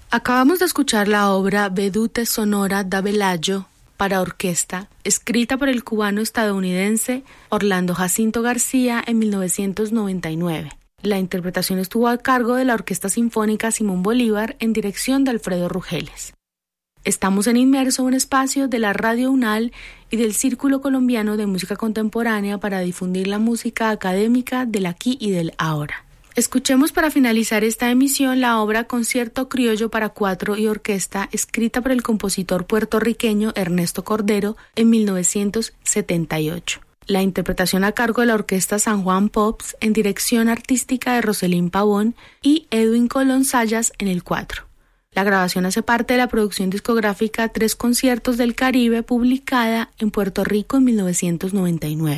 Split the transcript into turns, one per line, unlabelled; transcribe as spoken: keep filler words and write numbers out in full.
Acabamos de escuchar la obra Vedute Sonora da Bellagio para orquesta, escrita por el cubano-estadounidense Orlando Jacinto García en mil novecientos noventa y nueve. La interpretación estuvo a cargo de la Orquesta Sinfónica Simón Bolívar en dirección de Alfredo Rugeles. Estamos en Inmerso, un espacio de la Radio UNAL y del Círculo Colombiano de Música Contemporánea para difundir la música académica del aquí y del ahora. Escuchemos para finalizar esta emisión la obra Concierto Criollo para cuatro y orquesta, escrita por el compositor puertorriqueño Ernesto Cordero en mil novecientos setenta y ocho. La interpretación a cargo de la Orquesta San Juan Pops en dirección artística de Roselín Pavón y Edwin Colón Sayas en el cuatro. La grabación hace parte de la producción discográfica Tres Conciertos del Caribe, publicada en Puerto Rico en mil novecientos noventa y nueve.